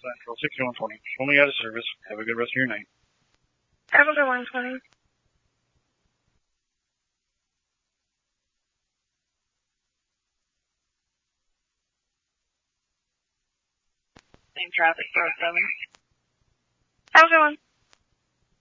Central 6120. Only out of service. Have a good rest of your night. Have a good one, 20. Same traffic, 407. Have a good one.